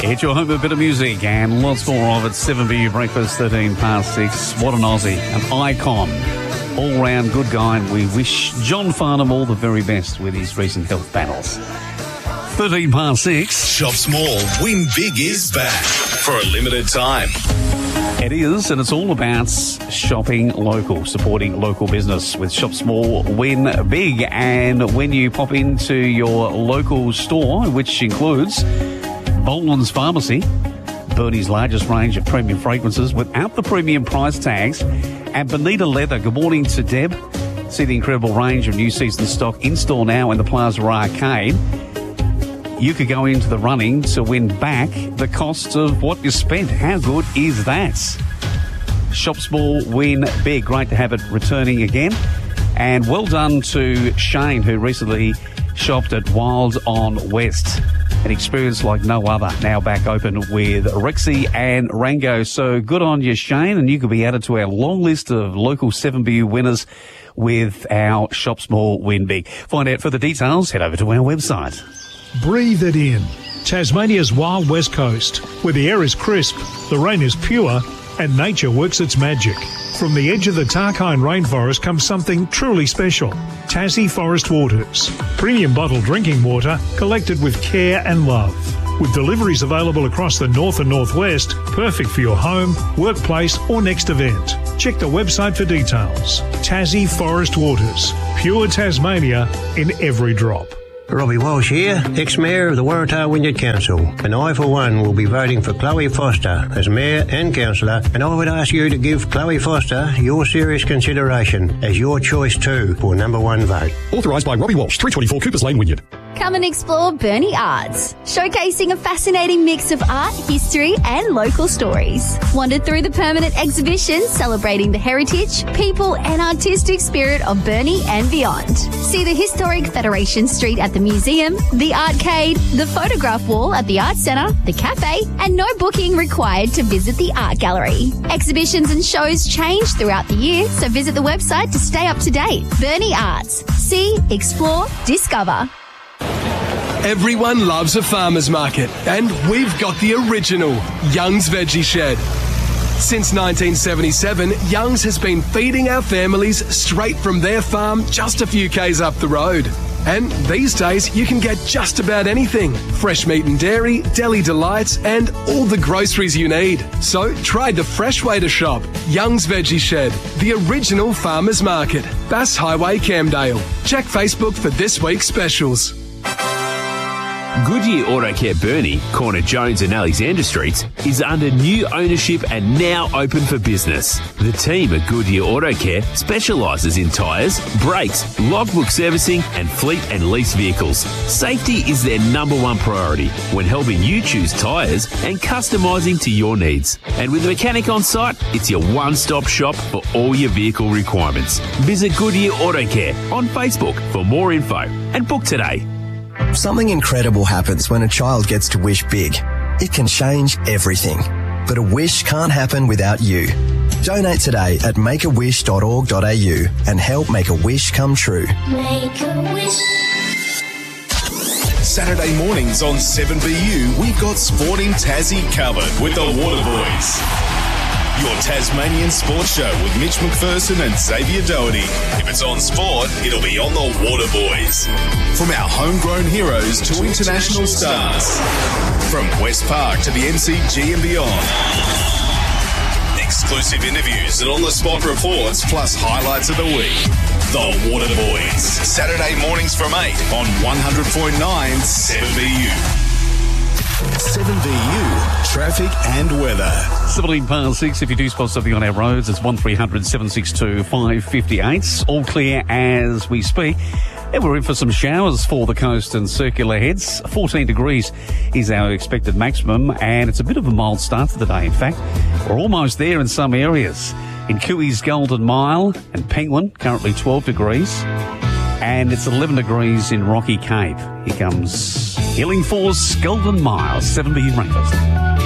Hit your home with a bit of music and lots more of it. 7BU Breakfast, 13 past 6. What an Aussie, an icon, all-round good guy, and we wish John Farnham all the very best with his recent health battles. 13 past 6. Shop Small, Win Big is back for a limited time. It is, and it's all about shopping local, supporting local business with Shop Small, Win Big. And when you pop into your local store, which includes Boland's Pharmacy, Bernie's largest range of premium fragrances without the premium price tags, and Bonita Leather. Good morning to Deb. See the incredible range of new season stock in store now in the Plaza Arcade. You could go into the running to win back the cost of what you spent. How good is that? Shop Small, Win Big. Great to have it returning again. And well done to Shane, who recently shopped at Wild on West. An experience like no other. Now back open with Rexy and Rango. So good on you, Shane. And you could be added to our long list of local 7BU winners with our Shop Small, Win Big. Find out further details. Head over to our website. Breathe it in. Tasmania's wild west coast, where the air is crisp, the rain is pure, and nature works its magic. From the edge of the Tarkine rainforest comes something truly special. Tassie Forest Waters. Premium bottled drinking water collected with care and love. With deliveries available across the north and northwest, perfect for your home, workplace or next event. Check the website for details. Tassie Forest Waters. Pure Tasmania in every drop. Robbie Walsh here, ex-mayor of the Waratah Wynyard Council, and I for one will be voting for Chloe Foster as mayor and councillor, and I would ask you to give Chloe Foster your serious consideration as your choice too for number one vote. Authorised by Robbie Walsh, 324 Coopers Lane, Wynyard. Come and explore Bernie Arts, showcasing a fascinating mix of art, history and local stories. Wander through the permanent exhibition celebrating the heritage, people and artistic spirit of Bernie and beyond. See the historic Federation Street at the museum, the arcade, the photograph wall at the Arts Centre, the cafe, and no booking required to visit the art gallery. Exhibitions and shows change throughout the year, so visit the website to stay up to date. Bernie Arts. See, explore, discover. Everyone loves a farmer's market, and we've got the original Young's Veggie Shed. Since 1977, Young's has been feeding our families straight from their farm just a few k's up the road. And these days, you can get just about anything. Fresh meat and dairy, deli delights, and all the groceries you need. So try the fresh way to shop. Young's Veggie Shed, the original farmer's market. Bass Highway, Camdale. Check Facebook for this week's specials. Goodyear Auto Care Burnie, corner Jones and Alexander Streets, is under new ownership and now open for business. The team at Goodyear Auto Care specialises in tyres, brakes, logbook servicing and fleet and lease vehicles. Safety is their number one priority when helping you choose tyres and customising to your needs. And with a mechanic on site, it's your one-stop shop for all your vehicle requirements. Visit Goodyear Auto Care on Facebook for more info and book today. Something incredible happens when a child gets to wish big. It can change everything. But a wish can't happen without you. Donate today at makeawish.org.au and help make a wish come true. Make a wish. Saturday mornings on 7BU, we've got Sporting Tassie covered with the Waterboys. Your Tasmanian sports show with Mitch McPherson and Xavier Doherty. If it's on sport, it'll be on the Waterboys. From our homegrown heroes to international stars. From West Park to the MCG and beyond. Exclusive interviews and on-the-spot reports, plus highlights of the week. The Waterboys. Saturday mornings from 8 on 100.9 7BU. 7BU, traffic and weather. 17 past 6. If you do spot something on our roads, it's 1300 762 558. All clear as we speak. And we're in for some showers for the coast and circular heads. 14 degrees is our expected maximum, and it's a bit of a mild start to the day. In fact, we're almost there in some areas. In Cooey's Golden Mile and Penguin, currently 12 degrees. And it's 11 degrees in Rocky Cape. Here comes Healing Force Golden Mile, 7BU Breakfast.